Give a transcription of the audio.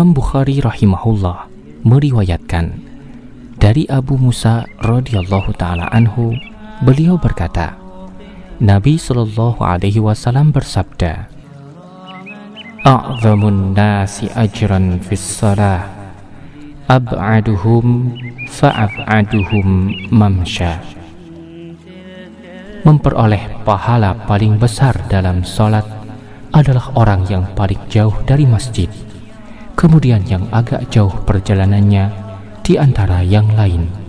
Imam Bukhari rahimahullah meriwayatkan dari Abu Musa radhiyallahu ta'ala anhu, beliau berkata, Nabi sallallahu alaihi wasallam bersabda, A'zamun nasi ajran fis salah, ab'aduhum fa'ab'aduhum mamsha. Memperoleh pahala paling besar dalam salat adalah orang yang paling jauh dari masjid, kemudian yang agak jauh perjalanannya di antara yang lain.